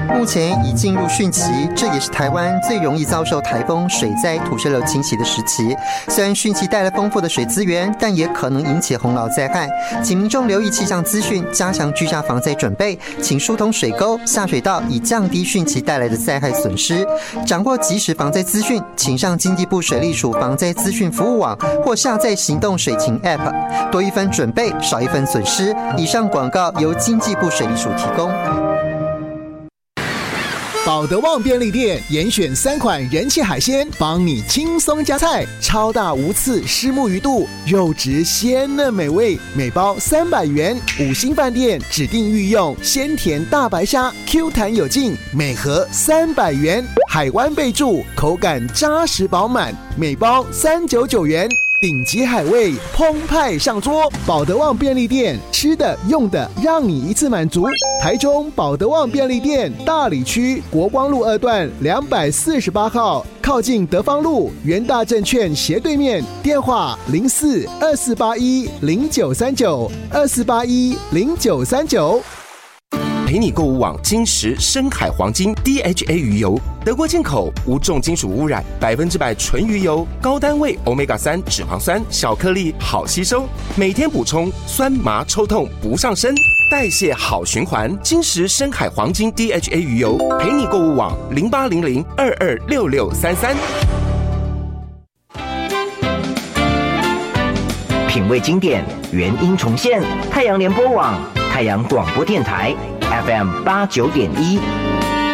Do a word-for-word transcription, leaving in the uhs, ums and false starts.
目前已进入汛期，这也是台湾最容易遭受台风、水灾、土石流侵袭的时期。虽然汛期带来丰富的水资源，但也可能引起洪涝灾害，请民众留意气象资讯，加强居家防灾准备，请疏通水沟、下水道，以降低汛期带来的灾害损失。掌握即时防灾资讯，请上经济部水利署防灾资讯服务网或下载行动水情 App， 多一分准备，少一分损失。以上广告由经济部水利署提供。 保德旺便利店严选三款人气海鲜，帮你轻松加菜。超大无刺虱目鱼肚，肉质鲜嫩美味，每包三百元。五星饭店指定御用鲜甜大白虾 ，Q 弹有劲，每盒三百元。海湾贝柱口感扎实饱满，每包三百九十九元。顶级海味澎湃上桌，保德旺便利店吃的用的让你一次满足。台中保德旺便利店大里区国光路二段两百四十八号，靠近德芳路元大证券斜对面，电话零四二四八一零九三九二四八一零九三九。 陪你购物网金石深海黄金 D H A 鱼油，德国进口，无重金属污染，百分之百纯鱼油，高单位 欧米伽三 脂肪酸，小颗粒好吸收，每天补充，酸麻抽痛不上身，代谢好循环。金石深海黄金 D H A 鱼油，陪你购物网零八零零二二六六三三。 品味经典，原音重现。太阳联播网，太阳广播电台 F M 八九点一。